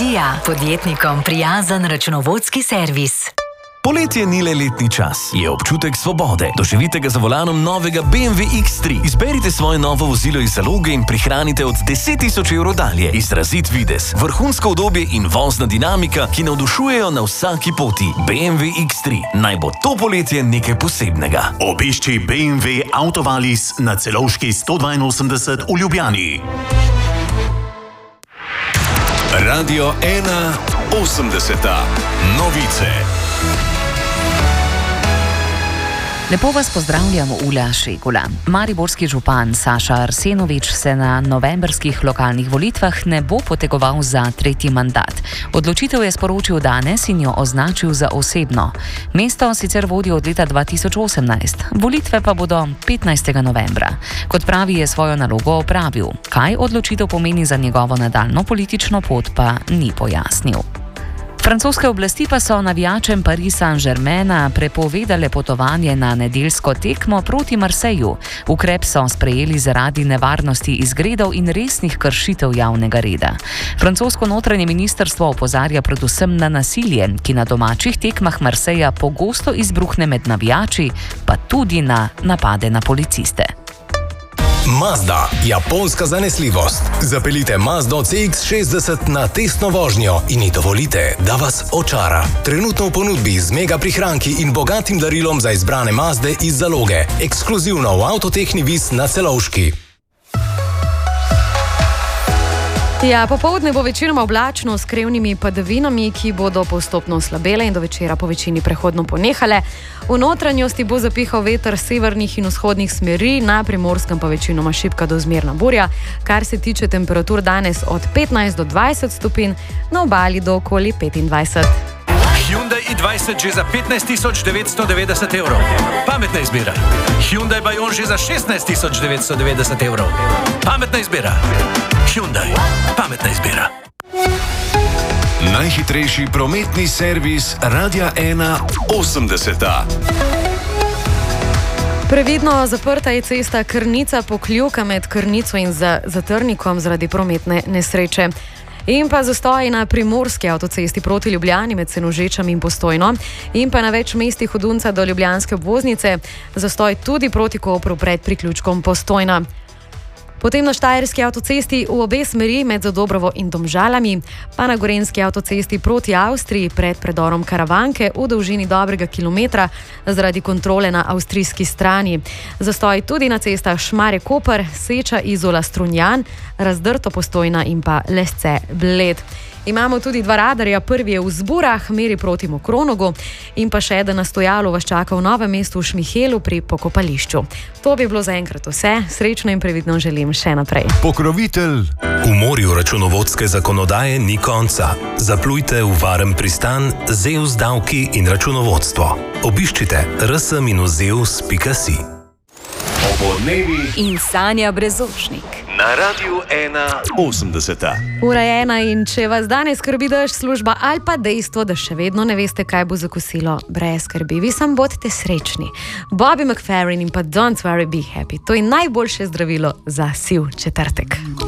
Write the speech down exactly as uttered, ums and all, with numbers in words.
Sija, podjetnikom prijazen računovodski servis. Poletje ni le letni čas, je občutek svobode. Doživite ga za volanom novega B M W X tri. Izberite svoje novo vozilo iz zaloge in prihranite od deset tisoč evrov dalje. Izrazit videz, vrhunsko udobje in vozna dinamika, ki navdušujejo na vsaki poti. B M W X tri. Naj bo to poletje nekaj posebnega. Obišči B M W Autovalis na Celovški sto dvainosemdeset v Ljubljani. Radio ena osemdeseta. Novice. Lepo vas pozdravljam, Ula Šegula. Mariborski župan Saša Arsenovič se na novembrskih lokalnih volitvah ne bo potegoval za tretji mandat. Odločitev je sporočil danes in jo označil za osebno. Mesto sicer vodi od leta dva tisoč osemnajst, volitve pa bodo petnajstega novembra. Kot pravi, je svojo nalogo opravil. Kaj odločitev pomeni za njegovo nadaljnjo politično pot, pa ni pojasnil. Francoske oblasti pa so navijačem Paris Saint-Germaina prepovedale potovanje na nedeljsko tekmo proti Marseju. Ukrep so sprejeli zaradi nevarnosti izgredov in resnih kršitev javnega reda. Francosko notranje ministrstvo opozarja predvsem na nasilje, ki na domačih tekmah Marseja pogosto izbruhne med navijači, pa tudi na napade na policiste. Mazda, japonska zanesljivost. Zapeljite Mazdo C X šestdeset na testno vožnjo in ji dovolite, da vas očara. Trenutno v ponudbi z mega prihranki in bogatim darilom za izbrane Mazde iz zaloge. Ekskluzivno v Avtotehni Vis na Celovški. Ja, popoldne bo večinoma oblačno s krevnimi padavinami, ki bodo postopno slabele in do večera po večini prehodno ponehale. V notranjosti bo zapihal veter severnih in vzhodnih smeri, na Primorskem pa večinoma šibka do zmerna burja. Kar se tiče temperatur, danes od petnajst do dvajset stopinj, na obali do okoli petindvajset. Hyundai i dvajset že za petnajst tisoč devetsto devetdeset evrov. Pametna izbira. Hyundai Bayon že za šestnajst tisoč devetsto devetdeset evrov. Pametna izbira. Hyundai. Pametna izbira. Najhitrejši prometni servis Radia ena osemdeseta. Previdno zaprta je cesta Krnica-Pokljuka med Krnico in Zatrnikom zaradi prometne nesreče. In pa zastoji na Primorski avtocesti proti Ljubljani med Senožečami in Postojno in pa na več mestih od Unca do ljubljanske obvoznice, zastoj tudi proti Kopru pred priključkom Postojna. Potem na Štajerski avtocesti v obe smeri med Zadobrovo in Domžalami, pa na Gorenjski avtocesti proti Avstriji pred predorom Karavanke v dolžini dobrega kilometra zaradi kontrole na avstrijski strani. Zastoj tudi na cestah Šmarje-Koper, Seča, Izola, Strunjan, Razdrto, Postojna in pa Lesce-Bled. Imamo tudi dva radarja, prvi je v Zburah, meri proti Mokronogu in pa še eden na stojalu vas čaka v Novem mestu v Šmihelu pri pokopališču. To bi bilo zaenkrat vse, srečno in previdno želim še naprej. Pokrovitelj. V morju računovodske zakonodaje ni konca. Zaplujte v varen pristan Zeus davki in računovodstvo. Obiščite r s minus zeus pika si. Obodnevi In Sanja Brezošnik. na Radiu ena osemdeseta. Ura je ena in če vas danes skrbi dež, služba ali pa dejstvo, da še vedno ne veste, kaj bo za kosilo, brez skrbi, vi sam bodite srečni. Bobby McFerrin in pa Don't Worry Be Happy, to je najboljše zdravilo za siv četrtek.